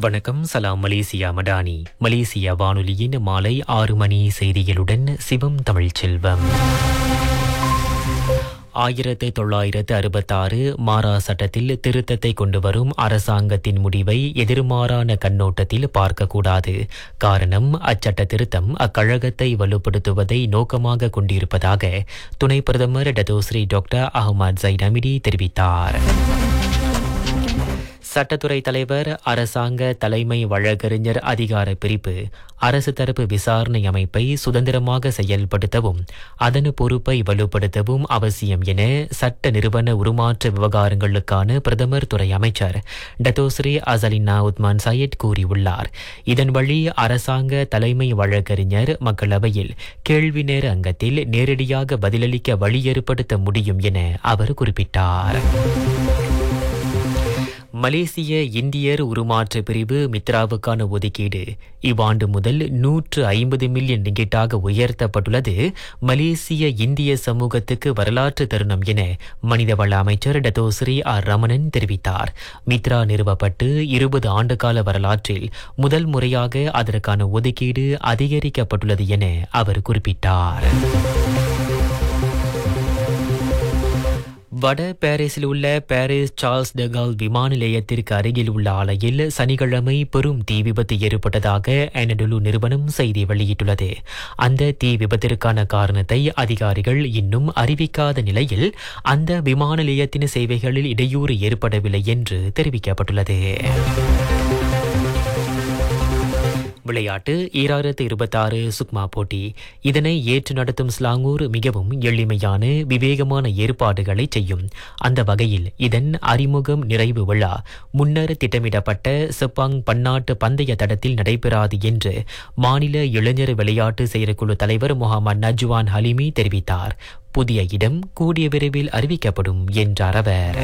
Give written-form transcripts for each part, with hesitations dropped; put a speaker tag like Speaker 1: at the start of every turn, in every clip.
Speaker 1: வணக்கம். சலாம் Malaysia Madani. Malaysia வானொலியின் மாலை 6 மணி செய்திகளுடன் சிவம் தமிழ்ச்செல்வம். 1966 மாரா சட்டத்தில் திருத்தத்தை கொண்டு வரும் அரசாங்கத்தின் முடிவை எதிர்மாறான கண்ணோட்டத்தில் பார்க்கக்கூடாது. காரணம், அச்சட்ட திருத்தம் அக்கழகத்தை வலுப்படுத்துவதை நோக்கமாக கொண்டிருப்பதாக துணை பிரதமர் டத்தோஸ்ரீ டாக்டர் அஹ்மத் ஜைட் தெரிவித்தார். சட்டத்துறை தலைவர், அரசாங்க தலைமை வழக்கறிஞர் அதிகார பிரிப்பு அரசு தரப்பு விசாரணை அமைப்பை சுதந்திரமாக செயல்படுத்தவும் அதன் பொறுப்பை வலுப்படுத்தவும் அவசியம் என சட்ட நிறுவன உருமாற்ற விவகாரங்களுக்கான பிரதமர் துறை அமைச்சர் டத்தோஸ்ரீ அசலினா உத்மான் சையத் கூறியுள்ளார். இதன் வழி அரசாங்க தலைமை வழக்கறிஞர் மக்களவையில் கேள்வி நேர அங்கத்தில் நேரடியாக பதிலளிக்க வழி ஏற்படுத்த முடியும் என அவர் குறிப்பிட்டார். மலேசிய இந்தியர் உருமாற்ற பிரிவு மித்ராவுக்கான ஒதுக்கீடு இவ்வாண்டு முதல் 150 மில்லியன் ரிங்கிட்டாக உயர்த்தப்பட்டுள்ளது மலேசிய இந்திய சமூகத்துக்கு வரலாற்று தருணம் என மனிதவள அமைச்சர் டத்தோஸ்ரீ ஆர் ரமணன் தெரிவித்தார். மித்ரா நிறுவப்பட்டு 20 ஆண்டுகால வரலாற்றில் முதல் முறையாக அதற்கான ஒதுக்கீடு அதிகரிக்கப்பட்டுள்ளது என அவர் குறிப்பிட்டார். வட பாரிஸில் உள்ள பாரிஸ் சார்ல்ஸ் டெகால் விமான நிலையத்திற்கு அருகில் உள்ள ஆலையில் சனிக்கிழமை பெரும் தீ விபத்து ஏற்பட்டதாக அனடோலு நிறுவனம் செய்தி வெளியிட்டுள்ளது. அந்த தீ விபத்திற்கான காரணத்தை அதிகாரிகள் இன்னும் அறிவிக்காத நிலையில் அந்த விமான நிலையத்தின் சேவைகளில் இடையூறு ஏற்படவில்லை என்று தெரிவிக்கப்பட்டுள்ளது. விளையாட்டு 2026 சுக்மா போட்டி. இதனை ஏற்று நடத்தும் ஸ்லாங்கூர் மிகவும் எளிமையான விவேகமான ஏற்பாடுகளை செய்யும். அந்த வகையில் இதன் அறிமுகம் நிறைவு விழா முன்னர் திட்டமிடப்பட்ட செப்பாங் பன்னாட்டு பந்தய தடத்தில் நடைபெறாது என்று மாநில இளைஞர் விளையாட்டு செயற்குழு தலைவர் முகமது நஜ்வான் ஹலிமி தெரிவித்தார். புதிய இடம் கூடிய விரைவில் அறிவிக்கப்படும் என்றார் அவர்.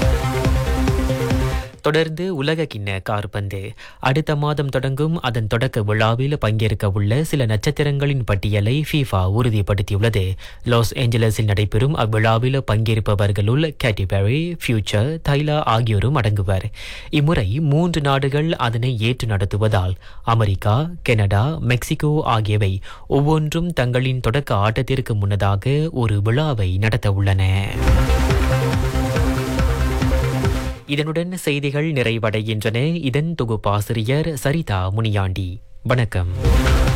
Speaker 1: தொடர்ந்து உலக கிண்ண காற்பந்து. அடுத்த மாதம் தொடங்கும் அதன் தொடக்க விழாவில் பங்கேற்க உள்ள சில நட்சத்திரங்களின் பட்டியலை FIFA உறுதிப்படுத்தியுள்ளது. லாஸ் ஏஞ்சலஸில் நடைபெறும் அவ்விழாவில் பங்கேற்பவர்களுள் கேட்டி பெர்ரி, ஃபியூச்சர், தைலா ஆகியோரும் அடங்குவர். இம்முறை 3 நாடுகள் அதனை ஏற்று நடத்துவதால் அமெரிக்கா, கனடா, மெக்சிகோ ஆகியவை ஒவ்வொன்றும் தங்களின் தொடக்க ஆட்டத்திற்கு முன்னதாக ஒரு விழாவை நடத்த உள்ளன. இதனுடன் செய்திகள் நிறைவடைகின்றன. இதன் தொகுப்பாசிரியர் சரிதா முனியாண்டி. வணக்கம்.